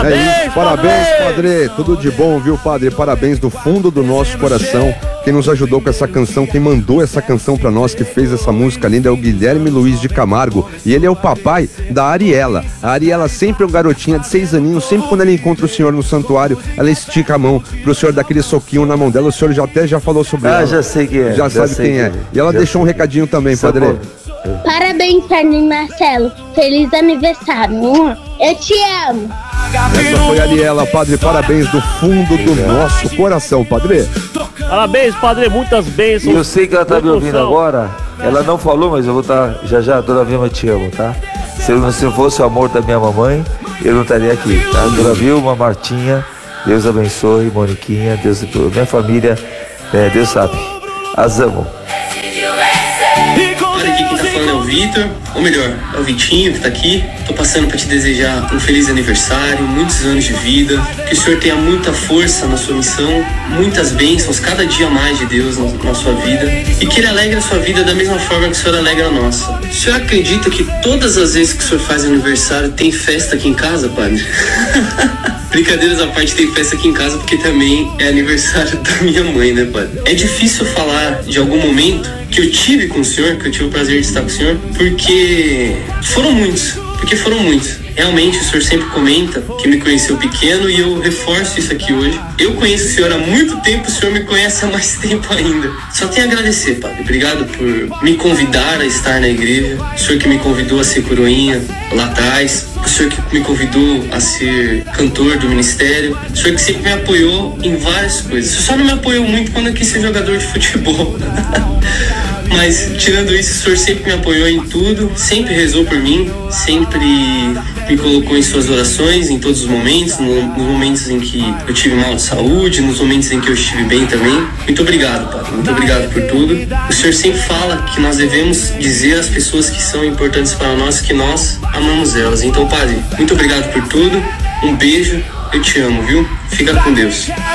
Parabéns, parabéns, padre. Tudo de bom, viu, padre? Parabéns do fundo do nosso coração. Quem nos ajudou com essa canção, quem mandou essa canção pra nós, que fez essa música linda, é o Guilherme Luiz de Camargo. E ele é o papai da Ariela. A Ariela sempre é uma garotinha de 6 aninhos. Sempre quando ela encontra o senhor no santuário, ela estica a mão pro senhor dar aquele soquinho na mão dela. O senhor já falou sobre ela. Já sei quem é. Já sabe quem é. E ela deixou um recadinho também, padre. Parabéns, Padre Marcelo. Feliz aniversário. Eu te amo. Essa foi a Ariela, padre. Parabéns do fundo do nosso coração, padre. Parabéns, padre. Muitas bênçãos. E eu sei que ela tá me ouvindo agora. Ela não falou, mas eu vou estar já. Dona Vilma, te amo, tá? Se não fosse o amor da minha mamãe, eu não estaria aqui, tá? Dona Vilma, Martinha, Deus abençoe. Moniquinha, Deus abençoe. Minha família, Deus sabe. As amo. Olha, aqui quem tá falando é o Vitor, ou melhor, é o Vitinho que tá aqui. Tô passando pra te desejar um feliz aniversário, muitos anos de vida, que o Senhor tenha muita força na sua missão, muitas bênçãos, cada dia mais de Deus na sua vida, e que Ele alegre a sua vida da mesma forma que o Senhor alegra a nossa. O Senhor acredita que todas as vezes que o Senhor faz aniversário tem festa aqui em casa, padre? Brincadeiras à parte, tem festa aqui em casa porque também é aniversário da minha mãe, né, padre? É difícil falar de algum momento que eu tive com o senhor, que eu tive o prazer de estar com o senhor, porque foram muitos. Realmente o senhor sempre comenta que me conheceu pequeno e eu reforço isso aqui hoje. Eu conheço o senhor há muito tempo, o senhor me conhece há mais tempo ainda. Só tenho a agradecer, padre. Obrigado por me convidar a estar na igreja. O senhor que me convidou a ser coroinha lá atrás. O senhor que me convidou a ser cantor do ministério. O senhor que sempre me apoiou em várias coisas. O senhor não me apoiou muito quando eu quis ser jogador de futebol. Mas, tirando isso, o senhor sempre me apoiou em tudo, sempre rezou por mim, sempre me colocou em suas orações em todos os momentos, nos momentos em que eu tive mal de saúde, nos momentos em que eu estive bem também. Muito obrigado, padre, muito obrigado por tudo. O senhor sempre fala que nós devemos dizer às pessoas que são importantes para nós que nós amamos elas. Então, padre, muito obrigado por tudo, um beijo, eu te amo, viu? Fica com Deus.